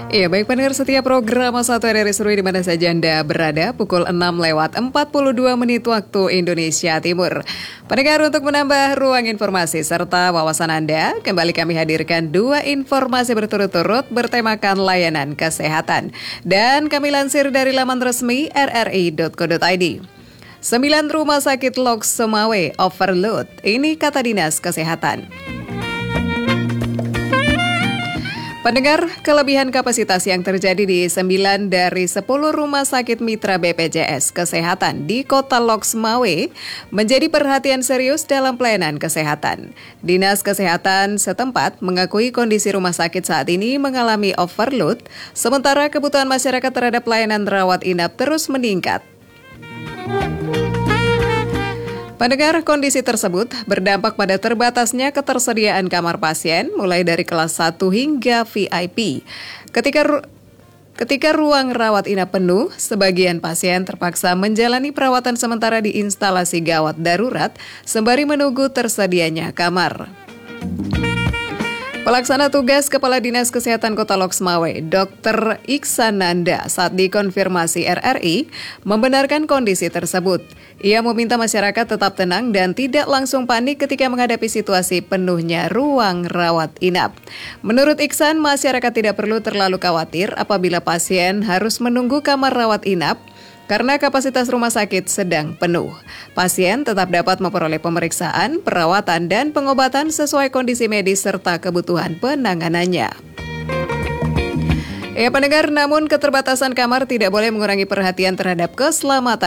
Iya, baik pendengar setia program Satu RRI Seru di mana saja Anda berada, pukul 6:42 waktu Indonesia Timur. Pendengar, untuk menambah ruang informasi serta wawasan Anda, kembali kami hadirkan dua informasi berturut-turut bertemakan layanan kesehatan. Dan kami lansir dari laman resmi rri.co.id. 9 rumah sakit Loks Semawe overload, ini kata Dinas Kesehatan. Pendengar, kelebihan kapasitas yang terjadi di 9 dari 10 rumah sakit mitra BPJS Kesehatan di kota Loks Semawe menjadi perhatian serius dalam pelayanan kesehatan. Dinas Kesehatan setempat mengakui kondisi rumah sakit saat ini mengalami overload, sementara kebutuhan masyarakat terhadap pelayanan rawat inap terus meningkat. Pendengar, kondisi tersebut berdampak pada terbatasnya ketersediaan kamar pasien mulai dari kelas 1 hingga VIP. Ketika ruang rawat inap penuh, sebagian pasien terpaksa menjalani perawatan sementara di instalasi gawat darurat sembari menunggu tersedianya kamar. Pelaksana tugas Kepala Dinas Kesehatan Kota Loks Semawe, Dr. Iksananda, saat dikonfirmasi RRI, membenarkan kondisi tersebut. Ia meminta masyarakat tetap tenang dan tidak langsung panik ketika menghadapi situasi penuhnya ruang rawat inap. Menurut Iksan, masyarakat tidak perlu terlalu khawatir apabila pasien harus menunggu kamar rawat inap, karena kapasitas rumah sakit sedang penuh. Pasien tetap dapat memperoleh pemeriksaan, perawatan, dan pengobatan sesuai kondisi medis serta kebutuhan penanganannya. Ya pendengar, namun keterbatasan kamar tidak boleh mengurangi perhatian terhadap keselamatan